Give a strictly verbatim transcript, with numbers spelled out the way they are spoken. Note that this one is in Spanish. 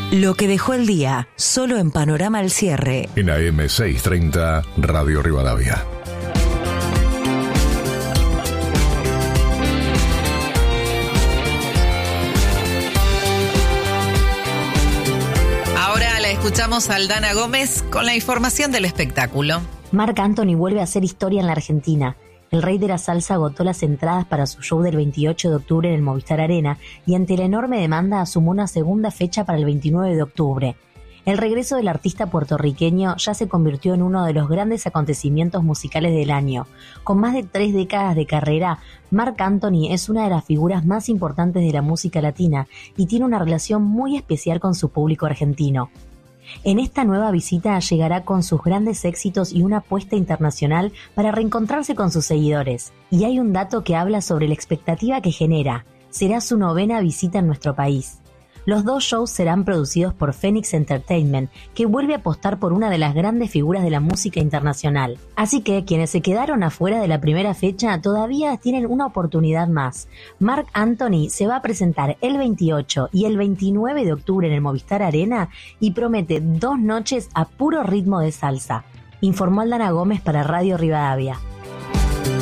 Lo que dejó el día, solo en Panorama al cierre. En A M seiscientos treinta, Radio Rivadavia. Ahora la escuchamos a Aldana Gómez con la información del espectáculo. Marc Anthony vuelve a hacer historia en la Argentina. El rey de la salsa agotó las entradas para su show del veintiocho de octubre en el Movistar Arena y ante la enorme demanda sumó una segunda fecha para el veintinueve de octubre. El regreso del artista puertorriqueño ya se convirtió en uno de los grandes acontecimientos musicales del año. Con más de tres décadas de carrera, Marc Anthony es una de las figuras más importantes de la música latina y tiene una relación muy especial con su público argentino. En esta nueva visita llegará con sus grandes éxitos y una apuesta internacional para reencontrarse con sus seguidores. Y hay un dato que habla sobre la expectativa que genera. Será su novena visita en nuestro país. Los dos shows serán producidos por Phoenix Entertainment, que vuelve a apostar por una de las grandes figuras de la música internacional. Así que quienes se quedaron afuera de la primera fecha todavía tienen una oportunidad más. Marc Anthony se va a presentar el veintiocho y el veintinueve de octubre en el Movistar Arena y promete dos noches a puro ritmo de salsa. Informó Aldana Gómez para Radio Rivadavia.